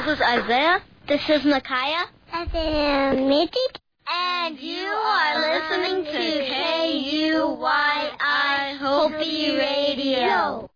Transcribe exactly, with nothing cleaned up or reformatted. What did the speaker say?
This is Isaiah. This is Micaiah. This is Mitzi. And you are listening to K U Y I Hopi Radio.